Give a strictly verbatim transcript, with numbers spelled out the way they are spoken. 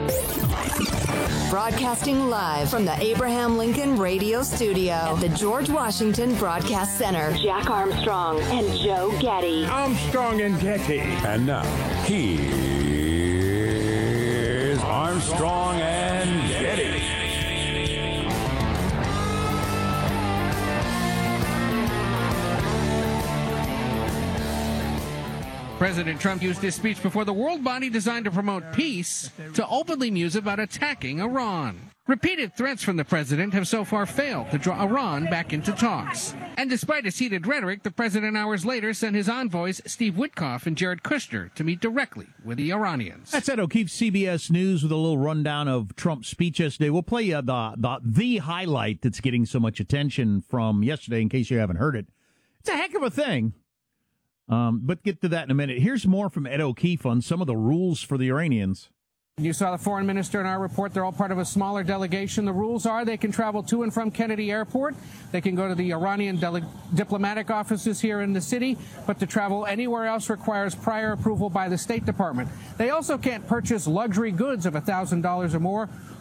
Broadcasting live from the Abraham Lincoln Radio Studio at the George Washington Broadcast Center. Jack Armstrong and Joe Getty. Armstrong and Getty. And now, here's Armstrong and Getty. President Trump used his speech before the world body designed to promote peace to openly muse about attacking Iran. Repeated threats from the president have so far failed to draw Iran back into talks. And despite his heated rhetoric, the president hours later sent his envoys Steve Witkoff and Jared Kushner to meet directly with the Iranians. That's Ed O'Keefe, C B S News, with a little rundown of Trump's speech yesterday. We'll play you the, the, the highlight that's getting so much attention from yesterday, in case you haven't heard it. It's a heck of a thing. Um, but get to that in a minute. Here's more from Ed O'Keefe on some of the rules for the Iranians. You saw the foreign minister in our report. They're all part of a smaller delegation. The rules are they can travel to and from Kennedy Airport. They can go to the Iranian dele- diplomatic offices here in the city. But to travel anywhere else requires prior approval by the State Department. They also can't purchase luxury goods of one thousand dollars or more